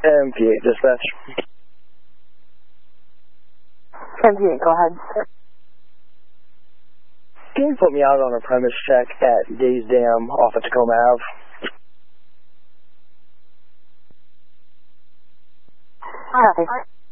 MP8 dispatch. MP8, go ahead. Can you put me out on a premise check at Days Dam off of Tacoma Ave? Alright.